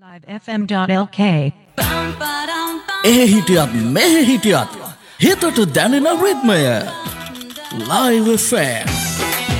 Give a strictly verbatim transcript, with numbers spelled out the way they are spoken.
live f m dot l k එහි හිටියත් මෙහි හිටියත් හිතට දැනෙන රිද්මය Live F M